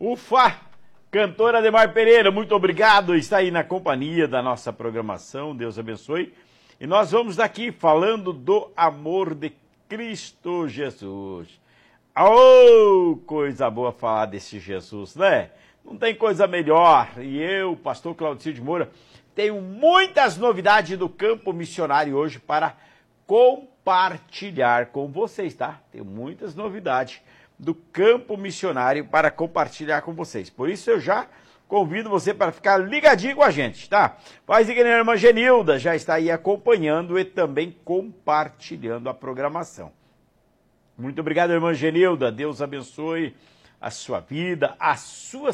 Ufa! Cantora Ademar Pereira, muito obrigado. Está aí na companhia da nossa programação. Deus abençoe. E nós vamos daqui falando do amor de Cristo Jesus. Oh, coisa boa falar desse Jesus, né? Não tem coisa melhor. E eu, pastor Claudicir de Moura, tenho muitas novidades do campo missionário hoje para compartilhar com vocês, tá? Tenho muitas novidades do campo missionário para compartilhar com vocês. Por isso eu já convido você para ficar ligadinho com a gente, tá? Faz que a irmã Genilda já está aí acompanhando e também compartilhando a programação. Muito obrigado, irmã Genilda. Deus abençoe a sua vida, a sua